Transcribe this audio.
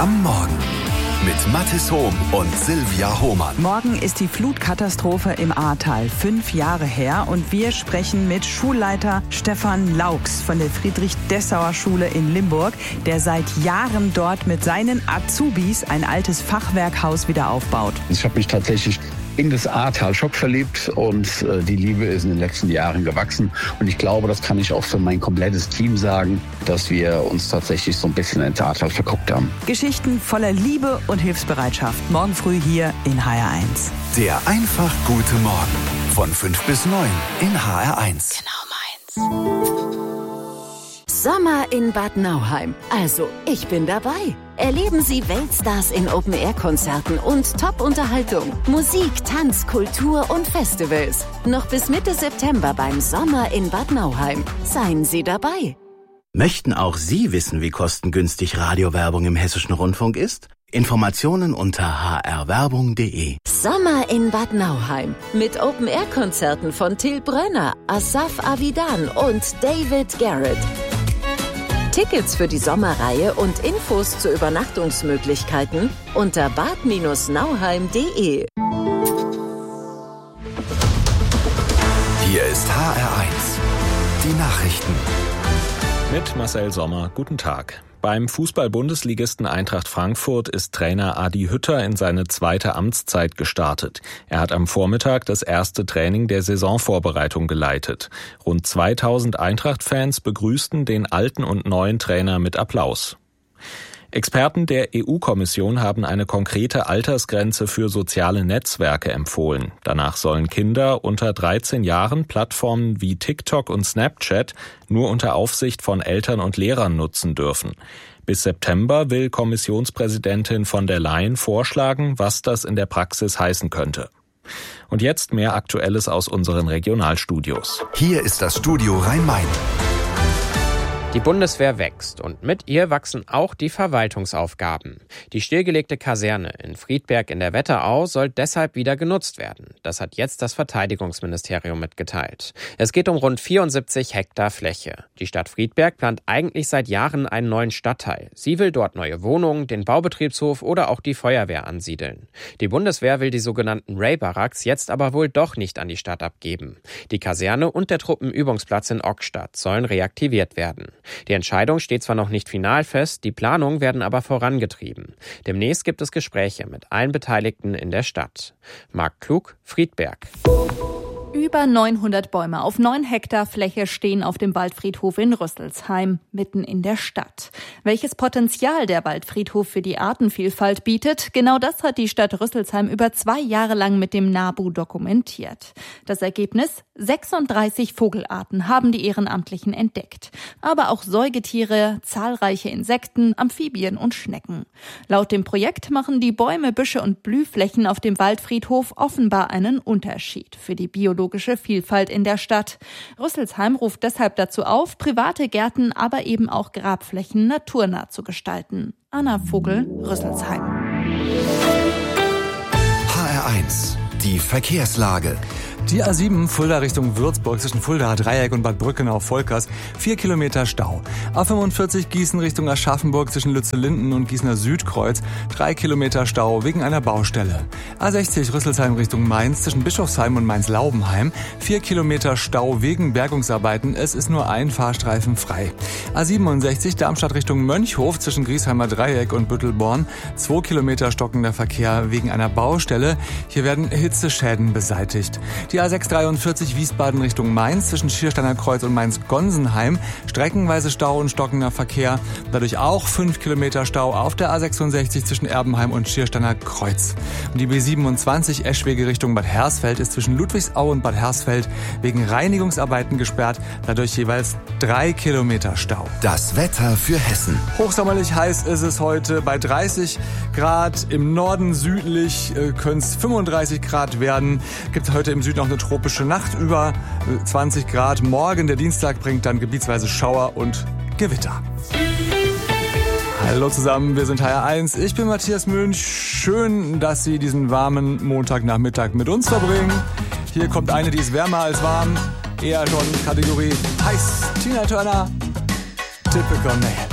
am Morgen mit Mathis Hohm und Silvia Hohmann. Morgen ist die Flutkatastrophe im Ahrtal 5 Jahre her und wir sprechen mit Schulleiter Stefan Laux von der Friedrich-Dessauer-Schule in Limburg, der seit Jahren dort mit seinen Azubis ein altes Fachwerkhaus wieder aufbaut. Ich habe mich tatsächlich in das Ahrtal Schock verliebt und die Liebe ist in den letzten Jahren gewachsen. Und ich glaube, das kann ich auch für mein komplettes Team sagen, dass wir uns tatsächlich so ein bisschen ins Ahrtal verguckt haben. Geschichten voller Liebe und Hilfsbereitschaft. Morgen früh hier in HR1. Der einfach gute Morgen von 5 bis 9 in HR1. Genau meins. Sommer in Bad Nauheim. Also, ich bin dabei. Erleben Sie Weltstars in Open-Air-Konzerten und Top-Unterhaltung. Musik, Tanz, Kultur und Festivals. Noch bis Mitte September beim Sommer in Bad Nauheim. Seien Sie dabei. Möchten auch Sie wissen, wie kostengünstig Radiowerbung im Hessischen Rundfunk ist? Informationen unter hrwerbung.de. Sommer in Bad Nauheim mit Open-Air-Konzerten von Till Brönner, Asaf Avidan und David Garrett. Tickets für die Sommerreihe und Infos zu Übernachtungsmöglichkeiten unter bad-nauheim.de. Hier ist HR1. Die Nachrichten. Mit Marcel Sommer, guten Tag. Beim Fußball-Bundesligisten Eintracht Frankfurt ist Trainer Adi Hütter in seine zweite Amtszeit gestartet. Er hat am Vormittag das erste Training der Saisonvorbereitung geleitet. Rund 2000 Eintracht-Fans begrüßten den alten und neuen Trainer mit Applaus. Experten der EU-Kommission haben eine konkrete Altersgrenze für soziale Netzwerke empfohlen. Danach sollen Kinder unter 13 Jahren Plattformen wie TikTok und Snapchat nur unter Aufsicht von Eltern und Lehrern nutzen dürfen. Bis September will Kommissionspräsidentin von der Leyen vorschlagen, was das in der Praxis heißen könnte. Und jetzt mehr Aktuelles aus unseren Regionalstudios. Hier ist das Studio Rhein-Main. Die Bundeswehr wächst und mit ihr wachsen auch die Verwaltungsaufgaben. Die stillgelegte Kaserne in Friedberg in der Wetterau soll deshalb wieder genutzt werden. Das hat jetzt das Verteidigungsministerium mitgeteilt. Es geht um rund 74 Hektar Fläche. Die Stadt Friedberg plant eigentlich seit Jahren einen neuen Stadtteil. Sie will dort neue Wohnungen, den Baubetriebshof oder auch die Feuerwehr ansiedeln. Die Bundeswehr will die sogenannten Ray-Barracks jetzt aber wohl doch nicht an die Stadt abgeben. Die Kaserne und der Truppenübungsplatz in Ockstadt sollen reaktiviert werden. Die Entscheidung steht zwar noch nicht final fest, die Planungen werden aber vorangetrieben. Demnächst gibt es Gespräche mit allen Beteiligten in der Stadt. Marc Klug, Friedberg. Über 900 Bäume auf 9 Hektar Fläche stehen auf dem Waldfriedhof in Rüsselsheim, mitten in der Stadt. Welches Potenzial der Waldfriedhof für die Artenvielfalt bietet, genau das hat die Stadt Rüsselsheim über 2 Jahre lang mit dem NABU dokumentiert. Das Ergebnis? 36 Vogelarten haben die Ehrenamtlichen entdeckt. Aber auch Säugetiere, zahlreiche Insekten, Amphibien und Schnecken. Laut dem Projekt machen die Bäume, Büsche und Blühflächen auf dem Waldfriedhof offenbar einen Unterschied für die biologische Vielfalt in der Stadt. Rüsselsheim ruft deshalb dazu auf, private Gärten, aber eben auch Grabflächen naturnah zu gestalten. Anna Vogel, Rüsselsheim. HR1. Die Verkehrslage. Die A7 Fulda Richtung Würzburg zwischen Fuldaer Dreieck und Bad Brückenau-Volkers 4 Kilometer Stau. A45 Gießen Richtung Aschaffenburg zwischen Lützellinden und Gießener Südkreuz 3 Kilometer Stau wegen einer Baustelle. A60 Rüsselsheim Richtung Mainz zwischen Bischofsheim und Mainz-Laubenheim 4 Kilometer Stau wegen Bergungsarbeiten. Es ist nur ein Fahrstreifen frei. A67 Darmstadt Richtung Mönchhof zwischen Griesheimer Dreieck und Büttelborn 2 Kilometer stockender Verkehr wegen einer Baustelle. Hier werden Hitzeschäden beseitigt. Die A643 Wiesbaden Richtung Mainz zwischen Schiersteiner Kreuz und Mainz-Gonsenheim. Streckenweise Stau und stockender Verkehr. Dadurch auch 5 Kilometer Stau auf der A66 zwischen Erbenheim und Schiersteiner Kreuz. Und die B27 Eschwege Richtung Bad Hersfeld ist zwischen Ludwigsau und Bad Hersfeld wegen Reinigungsarbeiten gesperrt. Dadurch jeweils 3 Kilometer Stau. Das Wetter für Hessen. Hochsommerlich heiß ist es heute bei 30 Grad. Im Norden südlich können es 35 Grad werden. Gibt heute im Süden noch eine tropische Nacht über 20 Grad. Morgen, der Dienstag, bringt dann gebietsweise Schauer und Gewitter. Hallo zusammen, wir sind HR1. Ich bin Matthias Münch. Schön, dass Sie diesen warmen Montagnachmittag mit uns verbringen. Hier kommt eine, die ist wärmer als warm. Eher schon Kategorie heiß. Tina Turner, Typical Man.